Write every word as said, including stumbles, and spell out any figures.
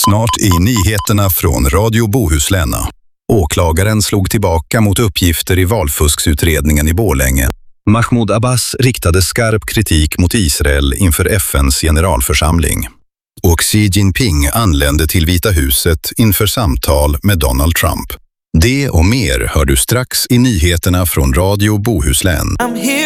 Snart i nyheterna från Radio Bohuslän. Åklagaren slog tillbaka mot uppgifter i valfusksutredningen i Borlänge. Mahmoud Abbas riktade skarp kritik mot Israel inför F N:s generalförsamling. Och Xi Jinping anlände till Vita huset inför samtal med Donald Trump. Det och mer hör du strax i nyheterna från Radio Bohuslän.